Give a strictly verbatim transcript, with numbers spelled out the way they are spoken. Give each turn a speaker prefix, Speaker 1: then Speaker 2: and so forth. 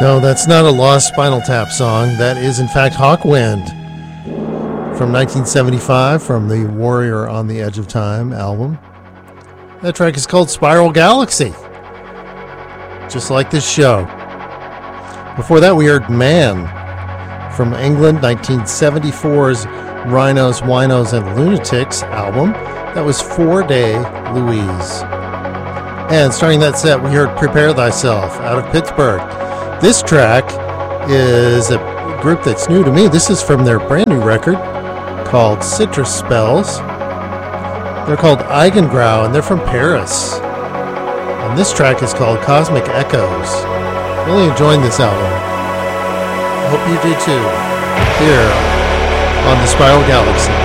Speaker 1: No, that's not a Lost Spinal Tap song. That is, in fact, Hawkwind from nineteen seventy-five from the Warrior on the Edge of Time album. That track is called Spiral Galaxy, just like this show. Before that, we heard Man from England, nineteen seventy-four's Rhinos, Winos, and Lunatics album. That was Four Day Louise. And starting that set, we heard Prepare Thyself out of Pittsburgh. This track is a group that's new to me. This is from their brand new record called Citrus Spells. They're called Eigengrau, and they're from Paris. And this track is called Cosmic Echoes. Really enjoying this album. I hope you do too. Here on the Spiral Galaxy.